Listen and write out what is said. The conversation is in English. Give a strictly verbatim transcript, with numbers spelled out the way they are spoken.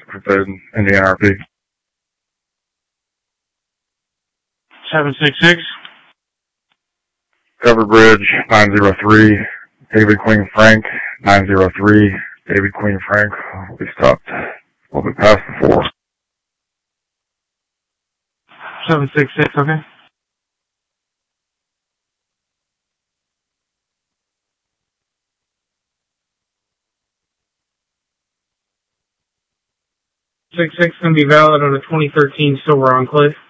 within Indiana R P. seven six six. Cover Bridge, nine zero three. David Queen Frank, nine zero three. David Queen Frank, we stopped a little bit past the four. seven six six, okay. six six going to be valid on a twenty thirteen Silver Enclave.